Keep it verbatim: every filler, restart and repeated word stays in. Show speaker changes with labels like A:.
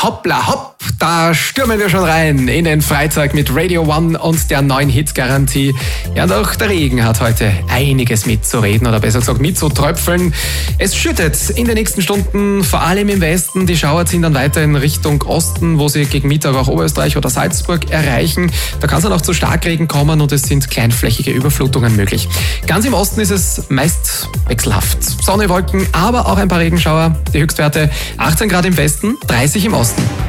A: Hoppla hopp, da stürmen wir schon rein in den Freitag mit Radio One und der neuen Hit-Garantie. Ja, und auch der Regen hat heute einiges mitzureden oder besser gesagt mitzutröpfeln. Es schüttet in den nächsten Stunden, vor allem im Westen. Die Schauer ziehen dann weiter in Richtung Osten, wo sie gegen Mittag auch Oberösterreich oder Salzburg erreichen. Da kann es dann auch zu Starkregen kommen und es sind kleinflächige Überflutungen möglich. Ganz im Osten ist es meist wechselhaft. Sonne, Wolken, aber auch ein paar Regenschauer. Die Höchstwerte achtzehn Grad im Westen, dreißig im Osten.